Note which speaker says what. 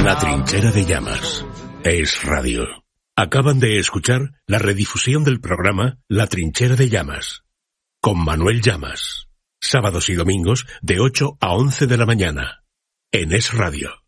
Speaker 1: La trinchera de llamas. Es radio. Acaban de escuchar la redifusión del programa La trinchera de llamas, con Manuel Llamas. Sábados y domingos de 8 a 11 de la mañana. En Es Radio.